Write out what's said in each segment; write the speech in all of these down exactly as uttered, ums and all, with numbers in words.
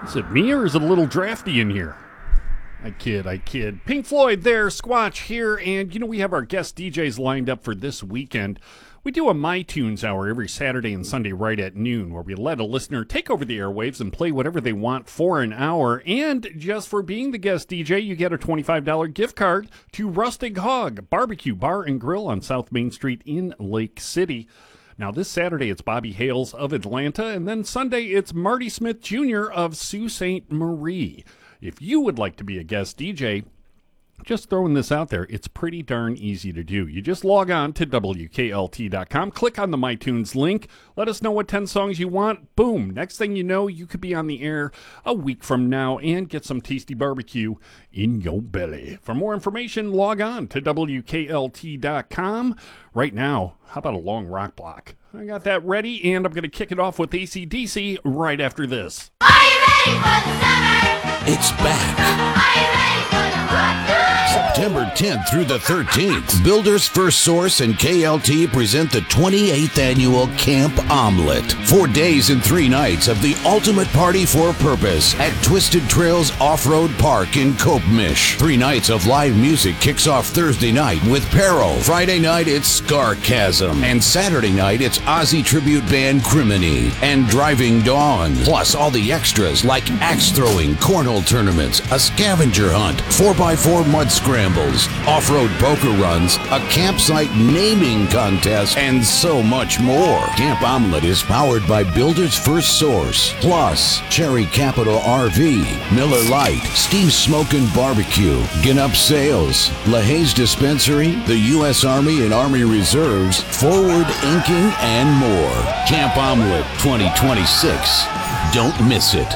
Is it me or is it a little drafty in here? I kid, I kid. Pink Floyd there, Squatch here, and you know we have our guest D Js lined up for this weekend. We do a My Tunes hour every Saturday and Sunday right at noon where we let a listener take over the airwaves and play whatever they want for an hour. And just for being the guest D J, you get a twenty-five dollars gift card to Rustic Hog Barbecue Bar and Grill on South Main Street in Lake City. Now, this Saturday, it's Bobby Hales of Atlanta, and then Sunday, it's Marty Smith Junior of Sault Ste. Marie. If you would like to be a guest D J, just throwing this out there, it's pretty darn easy to do. You just log on to W K L T dot com, click on the MyTunes link, let us know what ten songs you want. Boom. Next thing you know, you could be on the air a week from now and get some tasty barbecue in your belly. For more information, log on to W K L T dot com. Right now, how about a long rock block? I got that ready, and I'm going to kick it off with A C D C right after this. Are you ready for the summer? It's back. Are you ready for the hot tub? September tenth through the thirteenth, Builders First Source and K L T present the twenty-eighth annual Camp Omelet. Four days and three nights of the ultimate party for a purpose at Twisted Trails Off-Road Park in Copemish. Three nights of live music kicks off Thursday night with Peril. Friday night, it's Scarchasm. And Saturday night, it's Ozzy tribute band Criminy and Driving Dawn. Plus all the extras like axe throwing, cornhole tournaments, a scavenger hunt, four by four mud scrambles, off-road poker runs, a campsite naming contest, and so much more. Camp Omelet is powered by Builders First Source, plus Cherry Capital R V, Miller Lite, Steve's Smokin' Barbecue, Ginup Sales, LaHaye's Dispensary, the U S Army and Army Reserves, Forward Inking, and more. Camp Omelet twenty twenty-six. Don't miss it.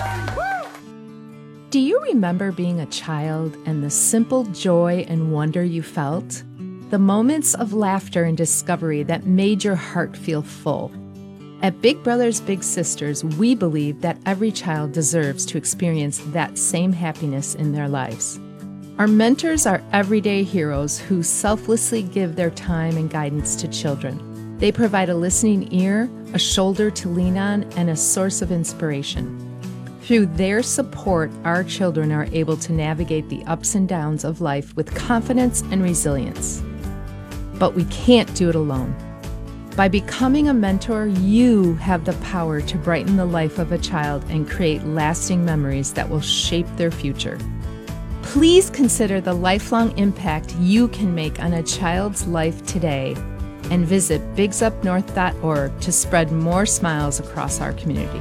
Do you remember being a child and the simple joy and wonder you felt? The moments of laughter and discovery that made your heart feel full. At Big Brothers Big Sisters, we believe that every child deserves to experience that same happiness in their lives. Our mentors are everyday heroes who selflessly give their time and guidance to children. They provide a listening ear, a shoulder to lean on, and a source of inspiration. Through their support, our children are able to navigate the ups and downs of life with confidence and resilience. But we can't do it alone. By becoming a mentor, you have the power to brighten the life of a child and create lasting memories that will shape their future. Please consider the lifelong impact you can make on a child's life today and visit bigs up north dot org to spread more smiles across our community.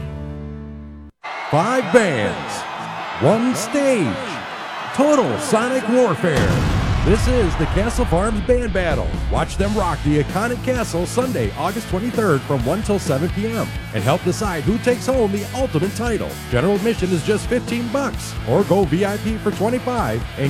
Five bands, one stage, total sonic warfare. This is the Castle Farms Band Battle. Watch them rock the iconic castle Sunday, August twenty-third from one till seven p.m. and help decide who takes home the ultimate title. General admission is just fifteen bucks, or go V I P for twenty-five and